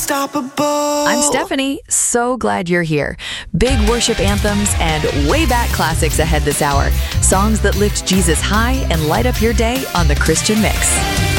unstoppable. I'm Stephanie. So glad you're here. Big worship anthems and way back classics ahead this hour. Songs that lift Jesus high and light up your day on The Christian Mix.